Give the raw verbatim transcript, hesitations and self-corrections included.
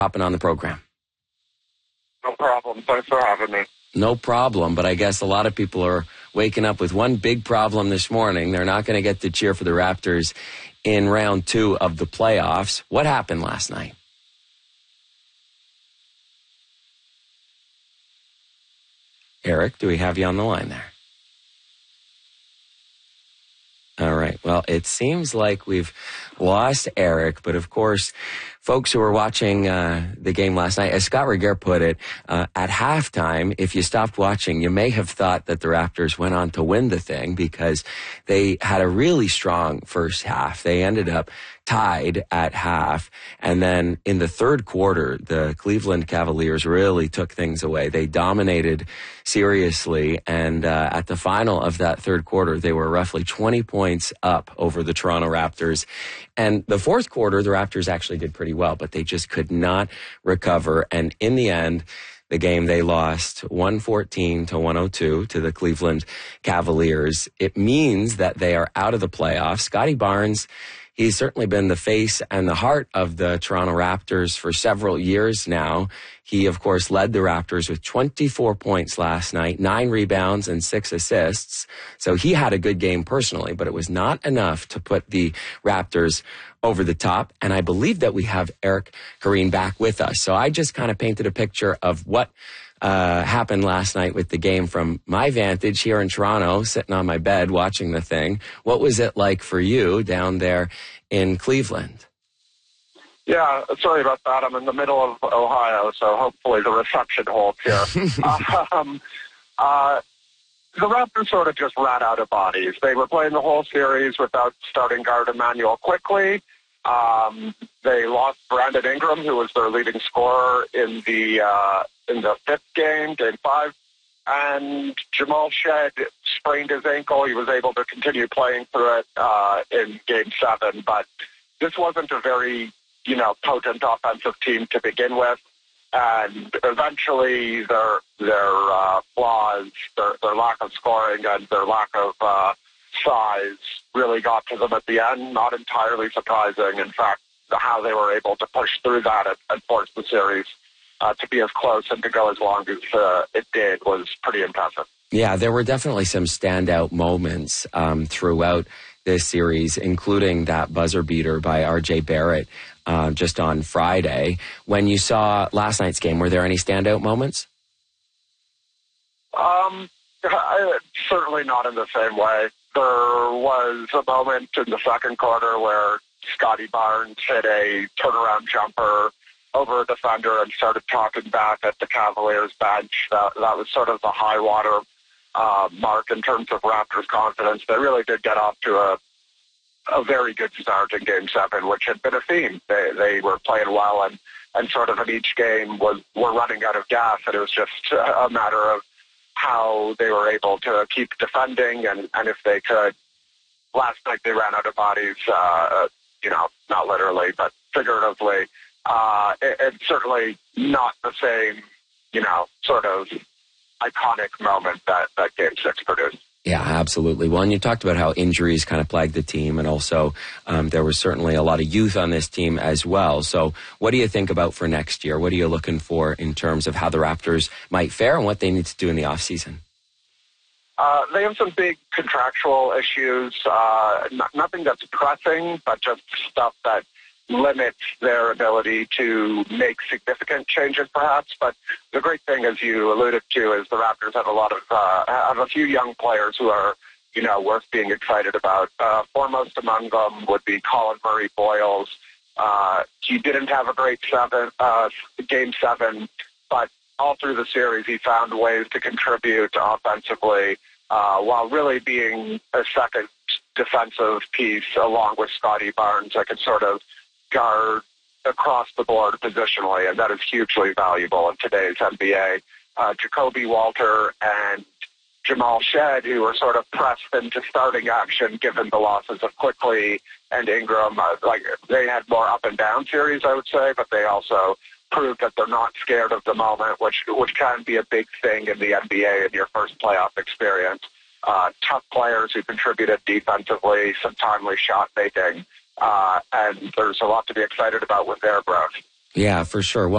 hopping on the program. No problem. Thanks for having me. No problem, but I guess a lot of people are waking up with one big problem this morning. They're not going to get to cheer for the Raptors in round two of the playoffs. What happened last night? Eric, do we have you on the line there? All right. Well, it seems like we've lost Eric, but of course, folks who were watching uh, the game last night, as Scott Regehr put it, uh, at halftime, if you stopped watching, you may have thought that the Raptors went on to win the thing because they had a really strong first half. They ended up tied at half. And then in the third quarter, the Cleveland Cavaliers really took things away. They dominated seriously. And uh, at the final of that third quarter, they were roughly twenty points up over the Toronto Raptors. And the fourth quarter, the Raptors actually did pretty well, but they just could not recover. And in the end, the game they lost one fourteen to one oh two to the Cleveland Cavaliers. It means that they are out of the playoffs. Scottie Barnes, he's certainly been the face and the heart of the Toronto Raptors for several years now. He, of course, led the Raptors with twenty-four points last night, nine rebounds and six assists. So he had a good game personally, but it was not enough to put the Raptors over the top. And I believe that we have Eric Koreen back with us. So I just kind of painted a picture of what uh happened last night with the game from my vantage here in Toronto, sitting on my bed watching the thing. What was it like for you down there in Cleveland? Yeah, sorry about that. I'm in the middle of Ohio, so hopefully the reception holds here. um, uh, the Raptors sort of just ran out of bodies. They were playing the whole series without starting guard Emmanuel Quickley. Um, they lost Brandon Ingram, who was their leading scorer in the uh, in the fifth game, game five. And Jamal Shead sprained his ankle. He was able to continue playing through it uh, in game seven. But this wasn't a very, you know, potent offensive team to begin with. And eventually their their uh, flaws, their, their lack of scoring and their lack of uh, size really got to them at the end. Not entirely surprising. In fact, the, how they were able to push through that and, and force the series uh, to be as close and to go as long as uh, it did was pretty impressive. Yeah, there were definitely some standout moments um, throughout this series, including that buzzer beater by R J Barrett uh, just on Friday. When you saw last night's game, were there any standout moments? Um, I, certainly not in the same way. There was a moment in the second quarter where Scottie Barnes hit a turnaround jumper over a defender and started talking back at the Cavaliers bench. That, that was sort of the high water uh, mark in terms of Raptors' confidence. They really did get off to a a very good start in Game Seven, which had been a theme. They they were playing well, and, and sort of in each game was were running out of gas, and it was just a matter of how they were able to keep defending, and, and if they could. Last night they ran out of bodies, uh, you know, not literally, but figuratively. Uh, it, it's certainly not the same, you know, sort of iconic moment that, that Game Six produced. Yeah, absolutely. Well, and you talked about how injuries kind of plagued the team, and also um, there was certainly a lot of youth on this team as well. So what do you think about for next year? What are you looking for in terms of how the Raptors might fare and what they need to do in the offseason? Uh, they have some big contractual issues, uh, n- nothing that's pressing, but just stuff that limits their ability to make significant changes, perhaps. But the great thing, as you alluded to, is the Raptors have a lot of uh, have a few young players who are, you know, worth being excited about. Uh, foremost among them would be Colin Murray Boyles. Uh, he didn't have a great seven uh, game seven, but all through the series he found ways to contribute offensively uh, while really being a second defensive piece along with Scottie Barnes that could sort of guard across the board positionally, and that is hugely valuable in today's N B A. Uh, Jacoby Walter and Jamal Shead, who were sort of pressed into starting action given the losses of Quickley and Ingram, uh, like they had more up and down series, I would say, but they also proved that they're not scared of the moment, which which can be a big thing in the N B A in your first playoff experience. Uh, tough players who contributed defensively, some timely shot making. Uh, and there's a lot to be excited about with their growth. Yeah, for sure. Well,